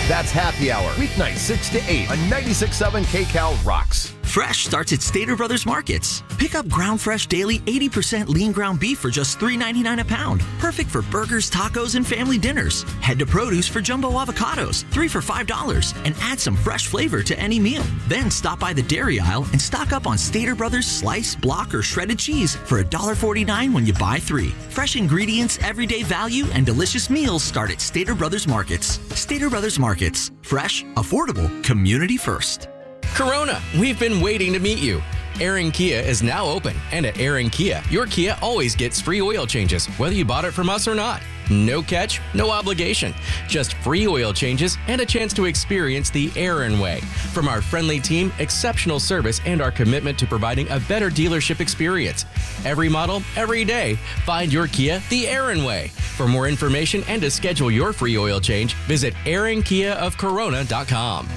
That's Happy Hour, weeknights 6 to 8 on 96.7 KCAL Rocks. Fresh starts at Stater Brothers Markets. Pick up Ground Fresh Daily 80% lean ground beef for just $3.99 a pound. Perfect for burgers, tacos, and family dinners. Head to Produce for jumbo avocados, 3 for $5, and add some fresh flavor to any meal. Then stop by the dairy aisle and stock up on Stater Brothers sliced, block, or shredded cheese for $1.49 when you buy 3. Fresh ingredients, everyday value, and delicious meals start at Stater Brothers Markets. Stater Brothers Markets. Fresh, affordable, community first. Corona, we've been waiting to meet you. Aaron Kia is now open, and at Aaron Kia, your Kia always gets free oil changes, whether you bought it from us or not. No catch, no obligation. Just free oil changes and a chance to experience the Aaron way. From our friendly team, exceptional service, and our commitment to providing a better dealership experience. Every model, every day. Find your Kia the Aaron way. For more information and to schedule your free oil change, visit AaronKiaofCorona.com.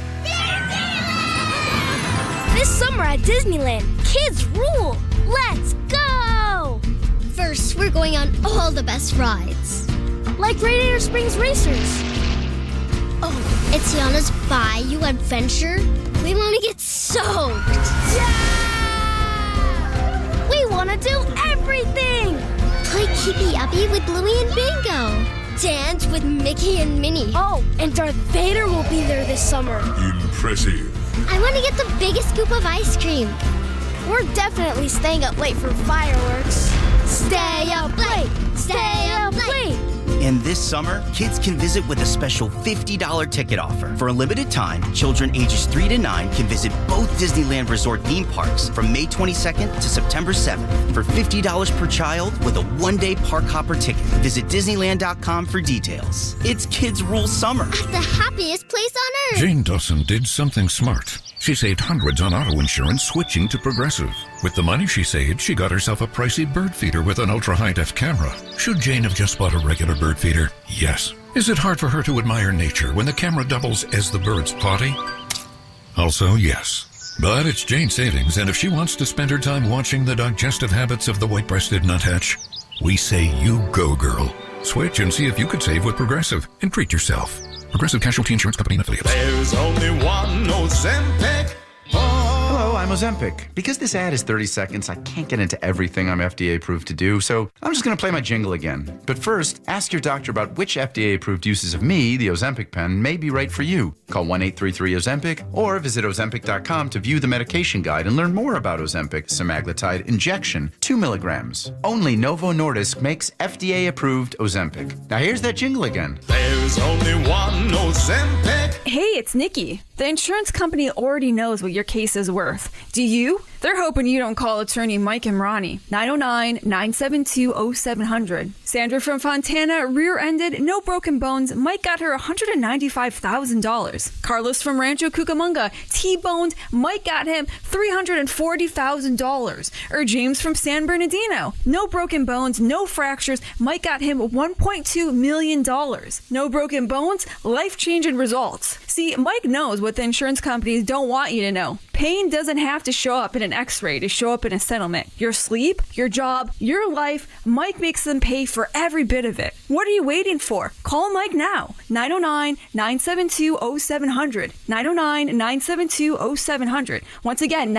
This summer at Disneyland, kids rule! Let's go! First, we're going on all the best rides. Like Radiator Springs Racers. Oh, it's Tiana's Bayou Adventure. We want to get soaked. Yeah! We want to do everything! Play Keepy Uppy with Bluey and Bingo. Dance with Mickey and Minnie. Oh, and Darth Vader will be there this summer. Impressive. I want to get the biggest scoop of ice cream. We're definitely staying up late for fireworks. Stay up late! Stay up late! And this summer, kids can visit with a special $50 ticket offer. For a limited time, children ages 3 to 9 can visit both Disneyland Resort theme parks from May 22nd to September 7th for $50 per child with a one-day park hopper ticket. Visit Disneyland.com for details. It's Kids Rule Summer. At the happiest place on earth. Jane Dawson did something smart. She saved hundreds on auto insurance switching to Progressive. With the money she saved, she got herself a pricey bird feeder with an ultra-high-def camera. Should Jane have just bought a regular bird feeder? Yes. Is it hard for her to admire nature when the camera doubles as the bird's potty? Also, yes. But it's Jane's savings, and if she wants to spend her time watching the digestive habits of the white-breasted nuthatch, we say you go, girl. Switch and see if you could save with Progressive and treat yourself. Progressive Casualty Insurance Company and Affiliates. There's only one Ozempic. Hello, I'm Ozempic. Because this ad is 30 seconds, I can't get into everything I'm FDA approved to do, so I'm just going to play my jingle again. But first, ask your doctor about which FDA approved uses of me, the Ozempic pen, may be right for you. Call 1-833-OZEMPIC or visit Ozempic.com to view the medication guide and learn more about Ozempic semaglutide injection, 2 milligrams. Only Novo Nordisk makes FDA approved Ozempic. Now here's that jingle again. There's only one Ozempic. Hey, it's Nikki. The insurance company already knows what your case is worth. Do you? They're hoping you don't call attorney Mike and Ronnie. 909-972-0700. Sandra from Fontana rear-ended, no broken bones. Mike got her $195,000. Carlos from Rancho Cucamonga T-boned. Mike got him $340,000. Or James from San Bernardino. No broken bones, no fractures. Mike got him $1.2 million. No broken bones, life-changing results. See, Mike knows what the insurance companies don't want you to know. Pain doesn't have to show up in an x-ray to show up in a settlement. Your sleep, your job, your life, Mike makes them pay for every bit of it. What are you waiting for? Call Mike now. 909-972-0700. 909-972-0700. Once again,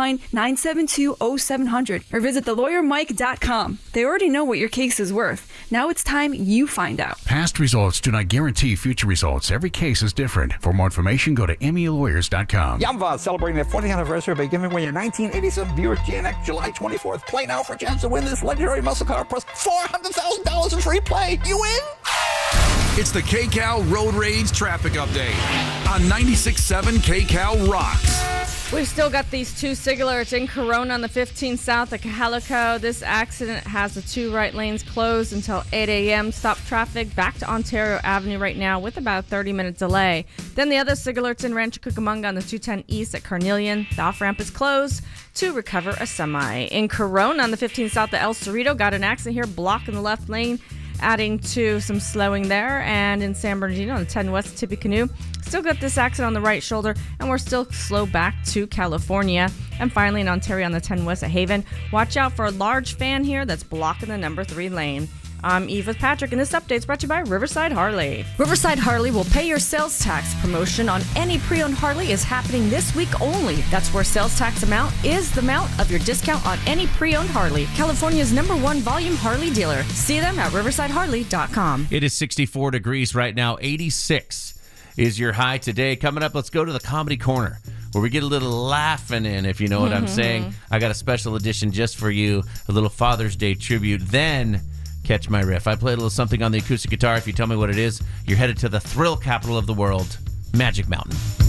909-972-0700. Or visit thelawyermike.com. They already know what your case is worth. Now it's time you find out. Past results do not guarantee future results. Every case is different. For more information, go to MELawyers.com. Yamva celebrating their 40th anniversary by giving away your 1987 Buick GNX July 24th. Play now for a chance to win this legendary muscle car plus $400,000 in free play. You win? It's the KCAL Road Rage Traffic Update on 96.7 KCAL Rocks. We've still got these two SigAlerts in Corona on the 15 south at Cahalico. This accident has the two right lanes closed until 8 a.m. Stop traffic back to Ontario Avenue right now with about a 30-minute delay. Then the other SigAlerts in Rancho Cucamonga on the 210 east at Carnelian. The off-ramp is closed to recover a semi. In Corona on the 15 south at El Cerrito, got an accident here blocking the left lane, adding to some slowing there. And in San Bernardino on the 10 west Tippecanoe, still got this accident on the right shoulder, and we're still slow back to California. And finally in Ontario on the 10 west at Haven, watch out for a large fan here that's blocking the number 3 lane. I'm Eve with Patrick, and this update is brought to you by Riverside Harley. Riverside Harley will pay your sales tax. Promotion on any pre-owned Harley is happening this week only. That's where sales tax amount is the amount of your discount on any pre-owned Harley. California's #1 volume Harley dealer. See them at riversideharley.com. It is 64 degrees right now. 86 is your high today. Coming up, let's go to the Comedy Corner, where we get a little laughing in, if you know what I'm saying. I got a special edition just for you, a little Father's Day tribute. Then catch my riff. I play a little something on the acoustic guitar. If you tell me what it is, you're headed to the thrill capital of the world, Magic Mountain.